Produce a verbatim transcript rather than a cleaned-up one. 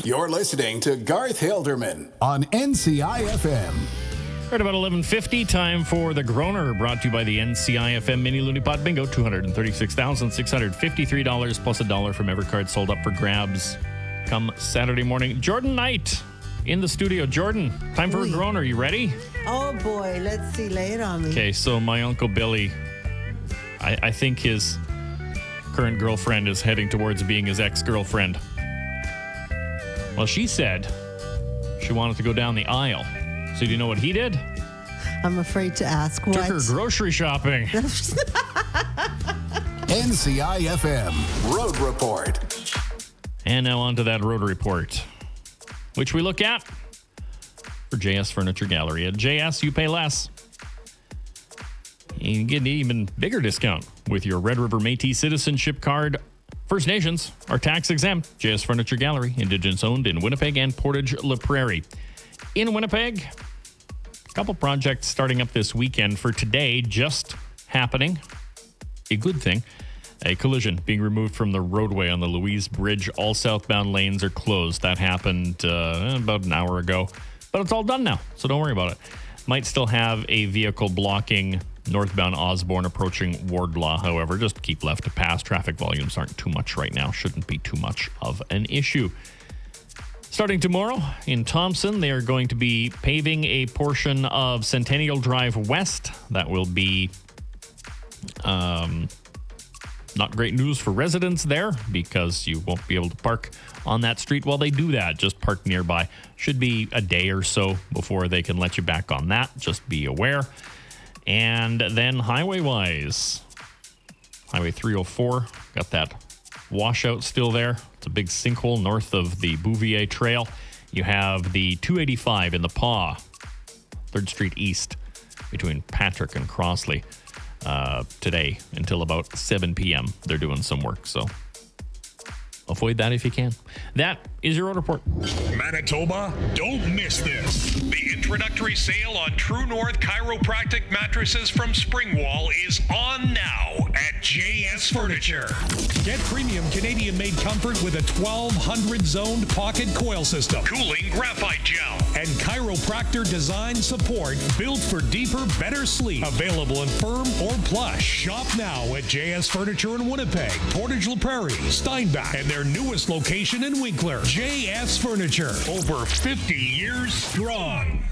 You're listening to Garth Hilderman on N C I F M. Right about eleven fifty, time for the Groner, brought to you by the N C I F M Mini Looney Pot Bingo. two hundred thirty-six thousand six hundred fifty-three dollars plus a dollar from Evercard sold up for grabs come Saturday morning. Jordan Knight in the studio. Jordan, time for Oy. a Groner. You ready? Oh boy, let's see. Lay it on me. Okay, so my Uncle Billy, I, I think his current girlfriend is heading towards being his ex-girlfriend. Well, she said she wanted to go down the aisle. So do you know what he did? I'm afraid to ask what. Took her grocery shopping. N C I F M Road Report. And now on to that road report, which we look at for J S Furniture Gallery. At J S, you pay less. You can get an even bigger discount with your Red River Métis citizenship card. First Nations are tax exempt. J S Furniture Gallery, Indigenous owned in Winnipeg and Portage La Prairie. In Winnipeg, a couple projects starting up this weekend. For today, just happening, a good thing. A collision being removed from the roadway on the Louise Bridge. All southbound lanes are closed. That happened uh, about an hour ago, but it's all done now, so don't worry about it. Might still have a vehicle blocking northbound Osborne approaching Wardlaw, however. Just keep left to pass. Traffic volumes aren't too much right now. Shouldn't be too much of an issue. Starting tomorrow in Thompson, they are going to be paving a portion of Centennial Drive West. That will be um, not great news for residents there because you won't be able to park on that street while they do that. Just park nearby. Should be a day or so before they can let you back on that. Just be aware. And then highway-wise, Highway three oh four, got that washout still there. It's a big sinkhole north of the Bouvier Trail. You have the two eighty-five in the Paw, third Street East, between Patrick and Crossley. Uh, today until about seven p.m. They're doing some work, so avoid that if you can. That is your road report. Manitoba, don't miss this. The introductory sale on True North Chiropractic mattresses from Springwall is on now at J S Furniture. Get premium Canadian-made comfort with a twelve hundred zoned pocket coil system, cooling graphite gel, and chiropractor design support built for deeper, better sleep. Available in firm or plush. Shop now at J S Furniture in Winnipeg, Portage La Prairie, Steinbach, and their newest location in Winkler. J S Furniture, over fifty years strong.